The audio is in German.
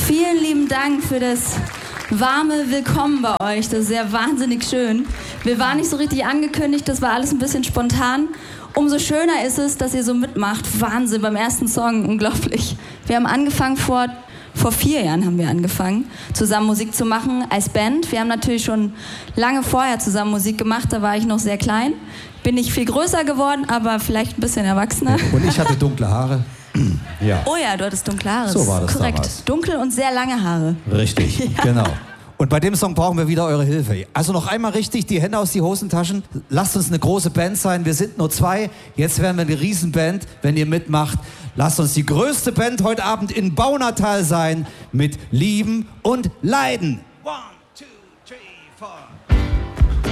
Vielen lieben Dank für das warme Willkommen bei euch. Das ist ja wahnsinnig schön. Wir waren nicht so richtig angekündigt, das war alles ein bisschen spontan. Umso schöner ist es, dass ihr so mitmacht. Wahnsinn, beim ersten Song, unglaublich. Wir haben angefangen vor 4 Jahren haben wir angefangen, zusammen Musik zu machen als Band. Wir haben natürlich schon lange vorher zusammen Musik gemacht, da war ich noch sehr klein. Bin nicht viel größer geworden, aber vielleicht ein bisschen erwachsener. Und ich hatte dunkle Haare. Ja. Oh ja, du hattest dunkle Haare. So war das korrekt. damals. Dunkel und sehr lange Haare. Richtig, ja. Genau. Und bei dem Song brauchen wir wieder eure Hilfe. Also noch einmal richtig die Hände aus die Hosentaschen. Lasst uns eine große Band sein. Wir sind nur 2. Jetzt werden wir eine Riesenband, wenn ihr mitmacht. Lasst uns die größte Band heute Abend in Baunatal sein mit Lieben und Leiden.